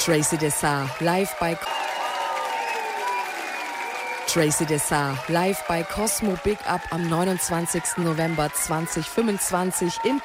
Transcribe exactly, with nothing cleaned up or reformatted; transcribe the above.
Tracy Dessar, live bei Tracy Dessar, live bei Cosmo Big Up am neunundzwanzigsten November zweitausendfünfundzwanzig in